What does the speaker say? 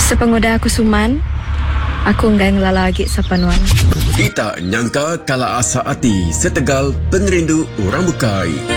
Sepengoda aku suman, aku ngang lalagi sa panuan. Kita nyangka kala asa hati setegal pengerindu orang bukai.